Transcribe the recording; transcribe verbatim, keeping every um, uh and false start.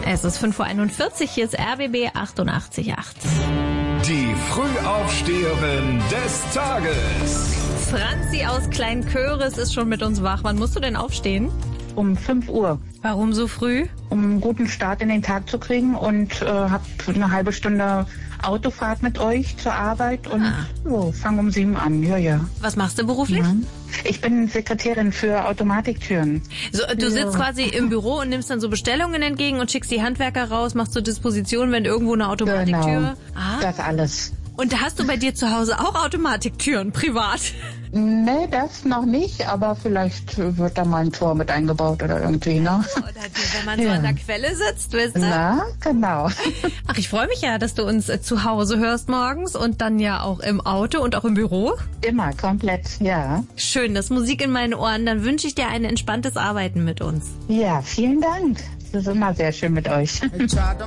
Es ist fünf Uhr einundvierzig, hier ist R B B achtundachtzig Komma acht. Die Frühaufsteherin des Tages. Franzi aus Kleinköris ist schon mit uns wach. Wann musst du denn aufstehen? Um fünf Uhr. Warum so früh? Um einen guten Start in den Tag zu kriegen und äh, habe eine halbe Stunde Autofahrt mit euch zur Arbeit und Ah. oh, fange um sieben an. Ja, ja. Was machst du beruflich? Ja. Ich bin Sekretärin für Automatiktüren. So, du Ja. sitzt quasi im Büro und nimmst dann so Bestellungen entgegen und schickst die Handwerker raus, machst zur Disposition, wenn irgendwo eine Automatiktür... Genau, Ah. das alles. Und hast du bei dir zu Hause auch Automatiktüren, privat? Nee, das noch nicht, aber vielleicht wird da mal ein Tor mit eingebaut oder irgendwie, ne? Oder die, wenn man so Ja. an der Quelle sitzt, weißt du? Na, genau. Ach, ich freue mich ja, dass du uns äh, zu Hause hörst morgens und dann ja auch im Auto und auch im Büro. Immer, komplett, ja. Schön, das Musik in meinen Ohren. Dann wünsche ich dir ein entspanntes Arbeiten mit uns. Ja, vielen Dank. Das ist immer sehr schön mit euch.